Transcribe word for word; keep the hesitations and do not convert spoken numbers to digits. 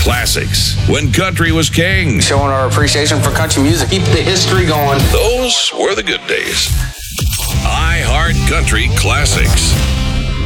Classics, when country was king. Showing our appreciation for country music. Keep the history going. Those were the good days. iHeart Country Classics.